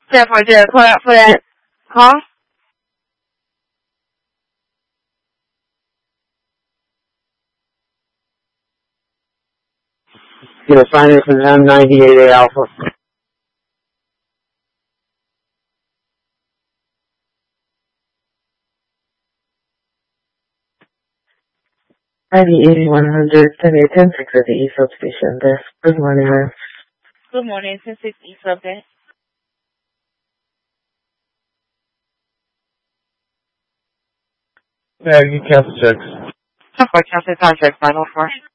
Therefore, pull out for that call. Get a sign from M98A Alpha. ID 8100, 106 at the E substation there. Good morning, ma'am. Good morning, 10-6 East Subject. Yeah, you cancel checks. For cancel contract 504.